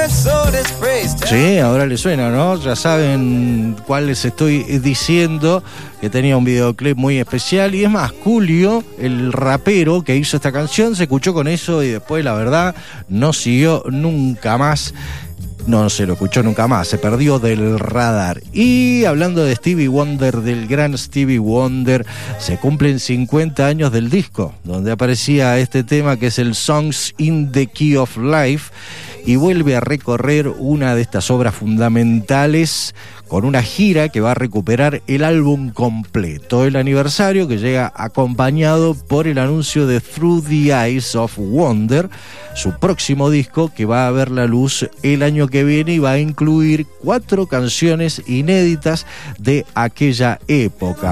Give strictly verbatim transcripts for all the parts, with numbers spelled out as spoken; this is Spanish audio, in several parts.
Sí, ahora le suena, ¿no? Ya saben cuál les estoy diciendo, que tenía un videoclip muy especial. Y es más, Julio, el rapero que hizo esta canción, se escuchó con eso y después, la verdad, no siguió nunca más. No se lo escuchó nunca más, se perdió del radar. Y hablando de Stevie Wonder, del gran Stevie Wonder, se cumplen cincuenta años del disco, donde aparecía este tema que es el Songs in the Key of Life, y vuelve a recorrer una de estas obras fundamentales con una gira que va a recuperar el álbum completo. El aniversario que llega acompañado por el anuncio de Through the Eyes of Wonder, su próximo disco que va a ver la luz el año que viene y va a incluir cuatro canciones inéditas de aquella época.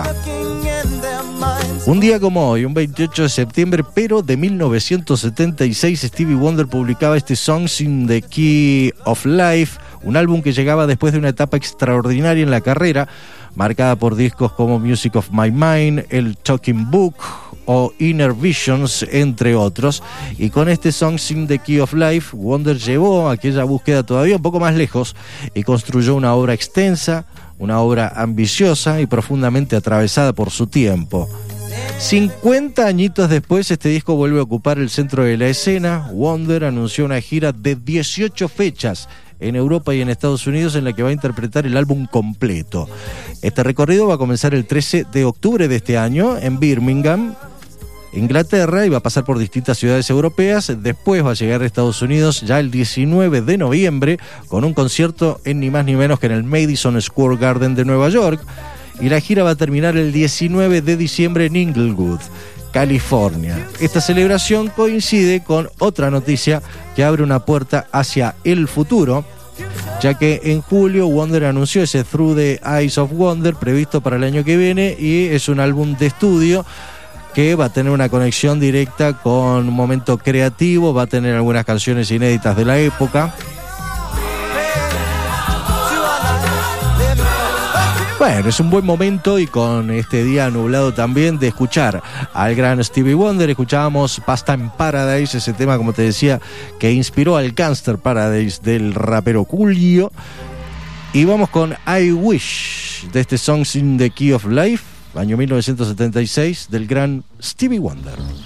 Un día como hoy, un veintiocho de septiembre, pero de mil novecientos setenta y seis, Stevie Wonder publicaba este Songs in the Key of Life, un álbum que llegaba después de una etapa extraordinaria en la carrera, marcada por discos como Music of My Mind, el Talking Book o Inner Visions, entre otros. Y con este Songs in the Key of Life, Wonder llevó aquella búsqueda todavía un poco más lejos y construyó una obra extensa, una obra ambiciosa y profundamente atravesada por su tiempo. cincuenta añitos después, este disco vuelve a ocupar el centro de la escena. Wonder anunció una gira de dieciocho fechas en Europa y en Estados Unidos, en la que va a interpretar el álbum completo. Este recorrido va a comenzar el trece de octubre de este año en Birmingham, Inglaterra, y va a pasar por distintas ciudades europeas. Después va a llegar a Estados Unidos ya el diecinueve de noviembre con un concierto en ni más ni menos que en el Madison Square Garden de Nueva York. Y la gira va a terminar el diecinueve de diciembre en Inglewood, California. Esta celebración coincide con otra noticia que abre una puerta hacia el futuro, ya que en julio Wonder anunció ese Through the Eyes of Wonder previsto para el año que viene, y es un álbum de estudio que va a tener una conexión directa con un momento creativo, va a tener algunas canciones inéditas de la época. Bueno, es un buen momento, y con este día nublado también, de escuchar al gran Stevie Wonder. Escuchábamos Pastime Paradise, ese tema, como te decía, que inspiró al Gangster Paradise del rapero Julio. Y vamos con I Wish, de este Songs in the Key of Life, año mil novecientos setenta y seis, del gran Stevie Wonder.